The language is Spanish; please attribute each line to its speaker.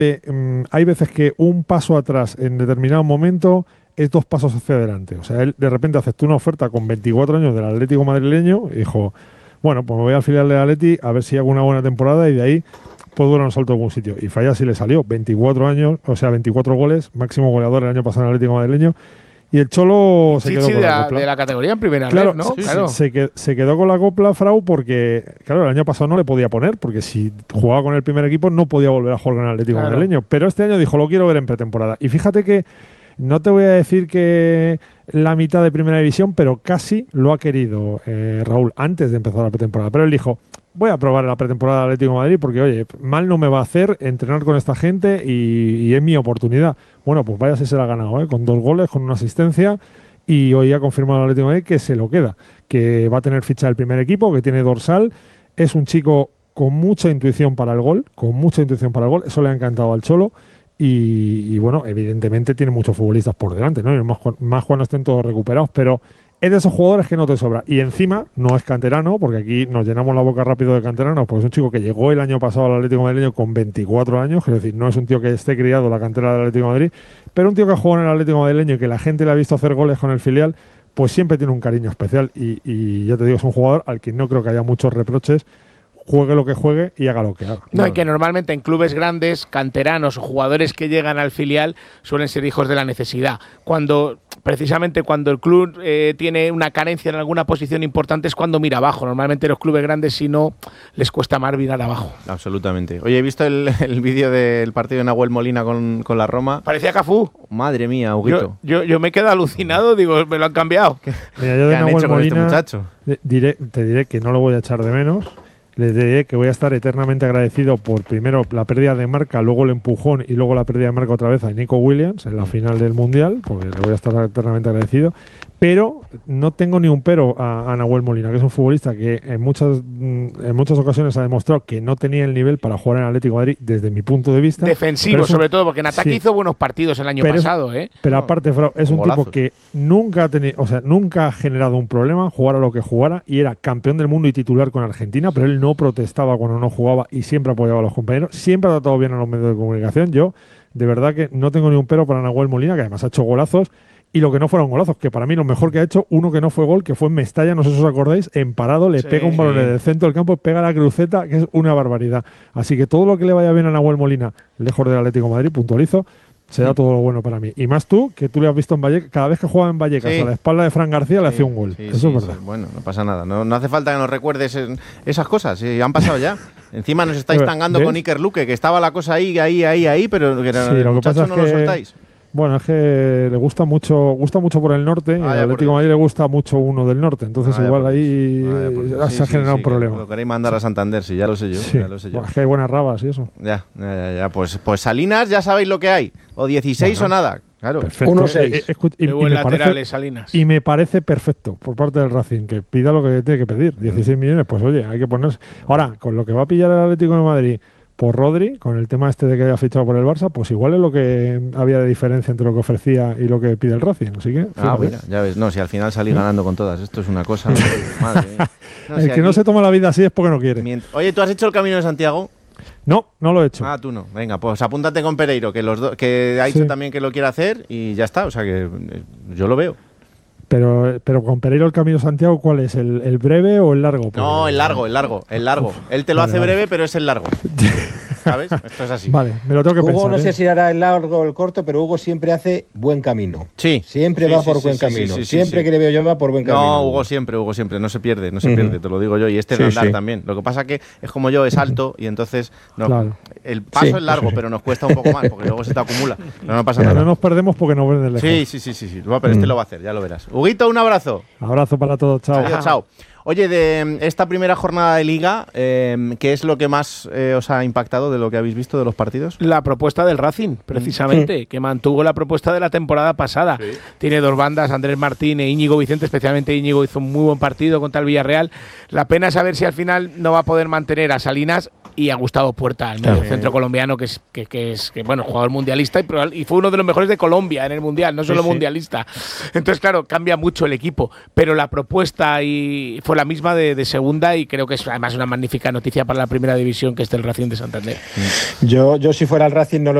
Speaker 1: hay veces que un paso atrás en determinado momento es 2 pasos hacia adelante. O sea, él de repente aceptó una oferta con 24 años del Atlético madrileño y dijo, bueno, pues me voy al filial del Atleti a ver si hago una buena temporada y de ahí puedo dar un salto a algún sitio. Y falla si le salió. 24 años, o sea, 24 goles, máximo goleador el año pasado en el Atlético madrileño. Y el Cholo se quedó con la copla.
Speaker 2: De la categoría en primera
Speaker 1: claro,
Speaker 2: vez, ¿no?
Speaker 1: Sí,
Speaker 2: claro.
Speaker 1: Se quedó con la copla, Frau, porque, claro, el año pasado no le podía poner, porque si jugaba con el primer equipo no podía volver a jugar con el Atlético madrileño. Pero este año dijo, lo quiero ver en pretemporada. Y fíjate que no te voy a decir que la mitad de primera división, pero casi lo ha querido Raúl antes de empezar la pretemporada. Pero él dijo, voy a probar la pretemporada del Atlético de Madrid porque, oye, mal no me va a hacer entrenar con esta gente y es mi oportunidad. Bueno, pues vaya si se la ha ganado, con 2 goles, con una asistencia, y hoy ha confirmado el Atlético de Madrid que se lo queda, que va a tener ficha del primer equipo, que tiene dorsal. Es un chico con mucha intuición para el gol, eso le ha encantado al Cholo. Y bueno, evidentemente tiene muchos futbolistas por delante, ¿no? Y más cuando estén todos recuperados, pero es de esos jugadores que no te sobra. Y encima no es canterano, porque aquí nos llenamos la boca rápido de canteranos, porque es un chico que llegó el año pasado al Atlético madrileño con 24 años, es decir, no es un tío que esté criado en la cantera del Atlético de Madrid, pero un tío que ha jugado en el Atlético madrileño y que la gente le ha visto hacer goles con el filial, pues siempre tiene un cariño especial. Y ya te digo, es un jugador al que no creo que haya muchos reproches, juegue lo que juegue y haga lo que haga.
Speaker 2: No, y que normalmente en clubes grandes, canteranos o jugadores que llegan al filial suelen ser hijos de la necesidad. Precisamente cuando el club tiene una carencia en alguna posición importante es cuando mira abajo. Normalmente los clubes grandes, si no, les cuesta más mirar abajo.
Speaker 3: Absolutamente. Oye, he visto el vídeo del partido de Nahuel Molina con la Roma.
Speaker 2: Parecía Cafú.
Speaker 3: Madre mía, Huguito.
Speaker 2: Yo me quedo alucinado, digo, me lo han cambiado.
Speaker 1: Mira, yo de
Speaker 3: han
Speaker 1: Nahuel
Speaker 3: hecho con
Speaker 1: Molina
Speaker 3: este muchacho?
Speaker 1: te diré que no lo voy a echar de menos. Les diré que voy a estar eternamente agradecido por primero la pérdida de marca, luego el empujón y luego la pérdida de marca otra vez a Nico Williams en la final del Mundial, porque le voy a estar eternamente agradecido. Pero no tengo ni un pero a Nahuel Molina, que es un futbolista que en muchas ocasiones ha demostrado que no tenía el nivel para jugar en Atlético de Madrid desde mi punto de vista.
Speaker 2: Defensivo, sobre todo, porque en ataque hizo buenos partidos el año pasado.
Speaker 1: Pero aparte, Frau, es un tipo que nunca ha generado un problema, jugara lo que jugara, y era campeón del mundo y titular con Argentina, pero él no protestaba cuando no jugaba y siempre apoyaba a los compañeros, siempre ha tratado bien a los medios de comunicación. Yo, de verdad que no tengo ni un pero para Nahuel Molina, que además ha hecho golazos. Y lo que no fueron golazos, que para mí lo mejor que ha hecho, uno que no fue gol, que fue en Mestalla, no sé si os acordáis, en parado, le pega un balón en el centro del campo, pega la cruceta, que es una barbaridad. Así que todo lo que le vaya bien a Nahuel Molina, lejos del Atlético de Madrid, puntualizo, será todo lo bueno para mí. Y más tú, que tú le has visto en Vallecas, cada vez que juega en Vallecas a la espalda de Fran García le hacía un gol. Eso es verdad.
Speaker 3: Bueno, no pasa nada. No hace falta que nos recuerdes esas cosas. Han pasado ya. Encima nos estáis tangando con Iker Luque, que estaba la cosa ahí, pero que el muchacho no lo soltáis.
Speaker 1: Bueno, es que le gusta mucho por el norte, y al Atlético de Madrid le gusta mucho uno del norte, entonces igual ahí se ha generado un problema.
Speaker 3: Lo queréis mandar a Santander, sí, ya lo sé yo.
Speaker 1: Sí.
Speaker 3: Bueno,
Speaker 1: es que hay buenas rabas y eso.
Speaker 3: Ya. Pues Salinas ya sabéis lo que hay, o 16 o nada. Claro.
Speaker 1: Perfecto.
Speaker 2: 1-6. Laterales, Salinas.
Speaker 1: Y me parece perfecto por parte del Racing, que pida lo que tiene que pedir. 16 millones, pues oye, hay que ponerse. Ahora, con lo que va a pillar el Atlético de Madrid por Rodri, con el tema este de que haya fichado por el Barça, pues igual es lo que había de diferencia entre lo que ofrecía y lo que pide el Racing. Así que,
Speaker 3: mira, ya ves. No, si al final salí ganando con todas. Esto es una cosa. Madre mía.
Speaker 1: El que no se toma la vida así es porque no quiere.
Speaker 3: Oye, ¿tú has hecho el Camino de Santiago?
Speaker 1: No lo he hecho.
Speaker 3: Tú no. Venga, pues apúntate con Pereiro, que ha dicho también que lo quiere hacer y ya está. O sea que yo lo veo.
Speaker 1: Pero con Pereiro el Camino de Santiago, ¿cuál es? ¿El breve o el largo?
Speaker 3: No, el largo. Él te lo hace breve, pero es el largo. ¿Sabes? Esto es así.
Speaker 1: Vale, me lo tengo que pensar.
Speaker 4: Hugo no sé si hará el largo o el corto, pero Hugo siempre hace buen camino.
Speaker 3: Sí.
Speaker 4: Siempre va por buen camino. Siempre que le veo yo va por buen camino.
Speaker 3: No, Hugo siempre. No se pierde, te lo digo yo. Y este es andar también. Lo que pasa que es como yo, es alto y entonces el paso es largo, pero nos cuesta un poco más porque luego se te acumula. Pero no pasa nada.
Speaker 1: No nos perdemos porque nos ven de lejos.
Speaker 3: Sí. Pero este lo va a hacer, ya lo verás. Huguito, un abrazo.
Speaker 1: Abrazo para todos, chao.
Speaker 3: Adiós, chao. Oye, de esta primera jornada de Liga, ¿qué es lo que más os ha impactado de lo que habéis visto de los partidos?
Speaker 2: La propuesta del Racing, precisamente, que mantuvo la propuesta de la temporada pasada. Sí. Tiene dos bandas, Andrés Martín e Íñigo Vicente, especialmente Íñigo hizo un muy buen partido contra el Villarreal. La pena es saber si al final no va a poder mantener a Salinas y a Gustavo Puerta, el medio centro colombiano, que es jugador mundialista y fue uno de los mejores de Colombia en el Mundial, no solo mundialista. Entonces, claro, cambia mucho el equipo, pero la propuesta y fue la misma de segunda, y creo que es además una magnífica noticia para la primera división, que es el Racing de Santander.
Speaker 4: Yo si fuera el Racing no lo